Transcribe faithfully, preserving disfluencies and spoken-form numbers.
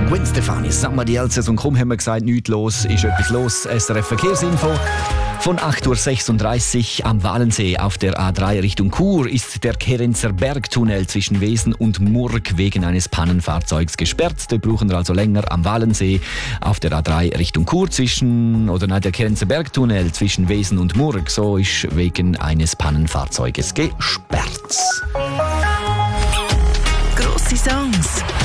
Gwen Stefani, Somebody Else's und kaum haben wir gesagt, nichts los, ist etwas los. S R F Verkehrsinfo. Von acht Uhr sechsunddreißig am Walensee auf der A drei Richtung Chur ist der Kerenzer Bergtunnel zwischen Wesen und Murg wegen eines Pannenfahrzeugs gesperrt. Da brauchen wir also länger am Walensee auf der A drei Richtung Chur zwischen, oder nein, der Kerenzer Bergtunnel zwischen Wesen und Murg, so ist wegen eines Pannenfahrzeuges gesperrt. Grosse Songs.